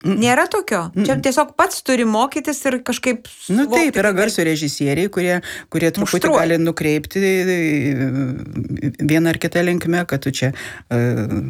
Nėra tokio? Čia tiesiog pats turi mokytis ir kažkaip taip, yra garso režisieriai, kurie truputį gali nukreipti vieną ar kitą linkmę, kad tu čia